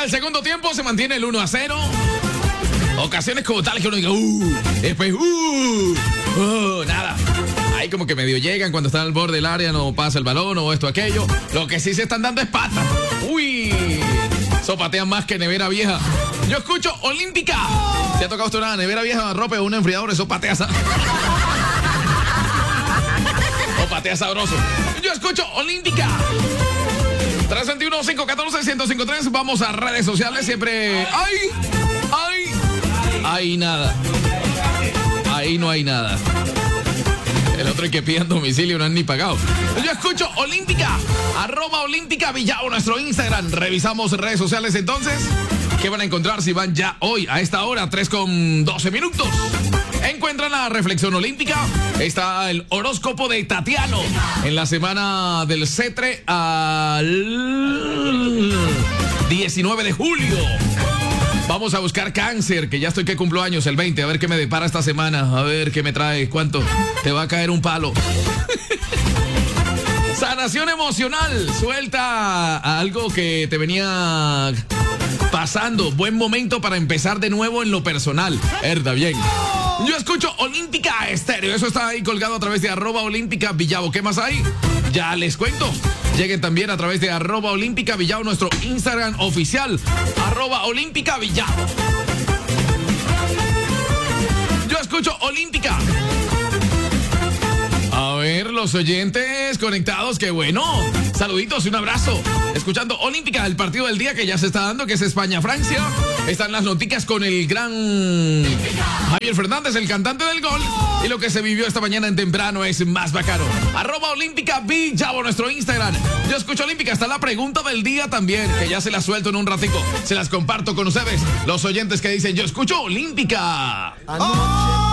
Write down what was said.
el segundo tiempo se mantiene el 1-0. Ocasiones como tal que uno diga, después, nada. Ahí como que medio llegan cuando están al borde del área, no pasa el balón o esto, aquello. Lo que sí se están dando es patas. Sopatean más que nevera vieja. Yo escucho Olímpica. ¿Te ha tocado usted una nevera vieja, ropa o un enfriador? Eso patea. O patea sabroso. Yo escucho Olímpica. 321-514-1053. Vamos a redes sociales. Siempre. ¡Ay! Nada. Ahí no hay nada. El otro es que pidan domicilio, no han ni pagado. Yo escucho Olímpica. @Olímpica Villavo, nuestro Instagram. Revisamos redes sociales entonces. ¿Qué van a encontrar si van ya hoy a esta hora? 3:12. Encuentran la reflexión olímpica. Está el horóscopo de Tatiano en la semana del Cetre al 19 de julio. Vamos a buscar Cáncer, que ya estoy que cumplo años el 20. A ver qué me depara esta semana. A ver qué me trae. ¿Cuánto? Te va a caer un palo. Sanación emocional. Suelta algo que te venía pasando. Buen momento para empezar de nuevo en lo personal. Herda, bien. Yo escucho Olímpica Estéreo. Eso está ahí colgado a través de @Olímpica Villavo. ¿Qué más hay? Ya les cuento. Lleguen también a través de @Olímpica Villavo, nuestro Instagram oficial. @Olímpica Villavo. Yo escucho Olímpica. A ver, los oyentes conectados, qué bueno. Saluditos y un abrazo. Escuchando Olímpica, el partido del día que ya se está dando, que es España-Francia. Están las noticias con el gran Javier Fernández, el cantante del gol. Y lo que se vivió esta mañana en temprano es más bacano. @Olímpica Villavo, nuestro Instagram. Yo escucho Olímpica. Está la pregunta del día también, que ya se la suelto en un ratico. Se las comparto con ustedes, los oyentes que dicen, yo escucho Olímpica.